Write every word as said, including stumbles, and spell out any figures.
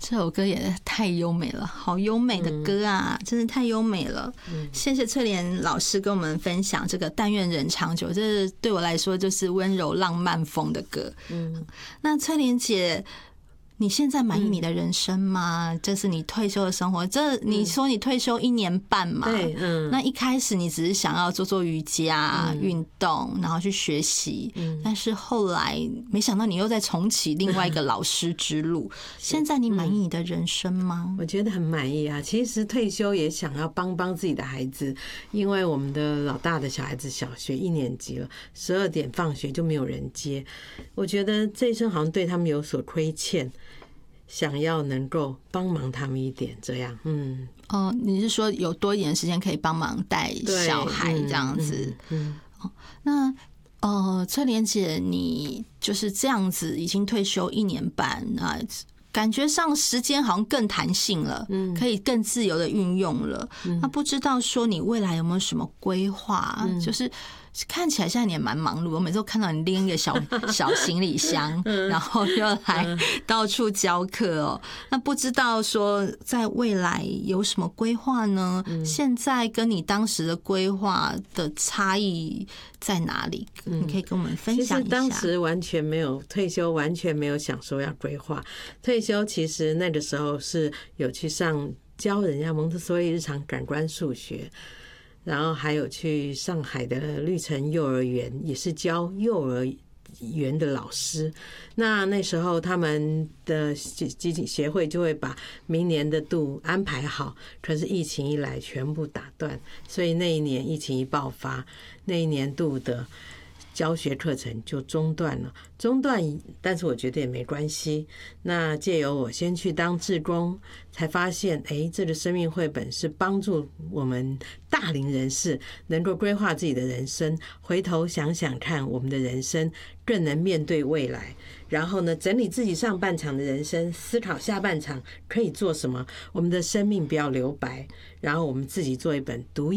这首歌也太优美了，好优美的歌啊，嗯、真的太优美了。嗯、谢谢翠莲老师跟我们分享这个《但愿人长久》，这对我来说就是温柔浪漫风的歌。嗯，那翠莲姐，你现在满意你的人生吗？嗯、这是你退休的生活。这你说你退休一年半嘛？对，嗯。那一开始你只是想要做做瑜伽、运、嗯、动，然后去学习，嗯。但是后来没想到你又在重启另外一个老师之路。现在你满意你的人生吗？ 我觉得很满意啊。其实退休也想要帮帮自己的孩子，因为我们的老大的小孩子小学一年级了，十二点放学就没有人接。我觉得这一生好像对他们有所亏欠。想要能够帮忙他们一点，这样，嗯， 哦，你是说有多一点时间可以帮忙带小孩这样子？嗯，嗯嗯那呃，翠莲姐，你就是这样子，已经退休一年半啊，感觉上时间好像更弹性了，嗯，可以更自由的运用了。嗯、那不知道说你未来有没有什么规划？嗯、就是看起来现在你也蛮忙碌，我每次都看到你拎一个小小行李箱，然后又来到处教课哦。那不知道说在未来有什么规划呢？现在跟你当时的规划的差异在哪里？你可以跟我们分享一下。 其实当时完全没有退休，完全没有想说要规划退休。其实那个时候是有去上教人家蒙特梭利日常感官数学。然后还有去上海的绿城幼儿园，也是教幼儿园的老师。那那时候他们的基金协会就会把明年的度安排好，可是疫情一来全部打断，所以那一年疫情一爆发，那一年度的教学课程就中断了，中断，但是我觉得也没关系。那借由我先去当志工，才发现，哎，这个生命绘本是帮助我们大龄人士能够规划自己的人生，回头想想看，我们的人生更能面对未来。然后呢，整理自己上半场的人生，思考下半场可以做什么，我们的生命不要留白。然后我们自己做一本独一